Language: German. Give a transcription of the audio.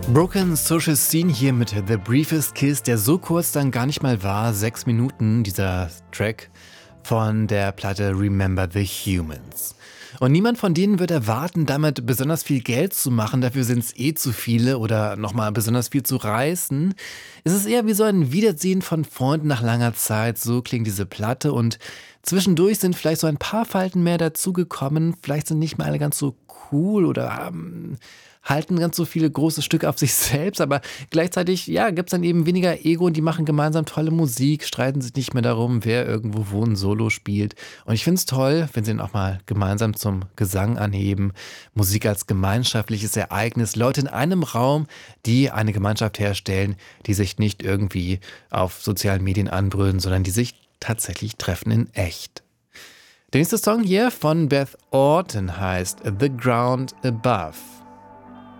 Broken Social Scene hier mit The Briefest Kiss, der so kurz dann gar nicht mal war. 6 Minuten, dieser Track von der Platte Remember the Humans. Und niemand von denen wird erwarten, damit besonders viel Geld zu machen. Dafür sind es zu viele oder nochmal besonders viel zu reißen. Es ist eher wie so ein Wiedersehen von Freunden nach langer Zeit. So klingt diese Platte. Und zwischendurch sind vielleicht so ein paar Falten mehr dazugekommen. Vielleicht sind nicht mehr alle ganz so cool oder halten ganz so viele große Stücke auf sich selbst, aber gleichzeitig, ja, gibt es dann eben weniger Ego und die machen gemeinsam tolle Musik, streiten sich nicht mehr darum, wer irgendwo wo ein Solo spielt. Und ich finde es toll, wenn sie ihn auch mal gemeinsam zum Gesang anheben. Musik als gemeinschaftliches Ereignis, Leute in einem Raum, die eine Gemeinschaft herstellen, die sich nicht irgendwie auf sozialen Medien anbrüllen, sondern die sich tatsächlich treffen in echt. Der nächste Song hier von Beth Orton heißt The Ground Above.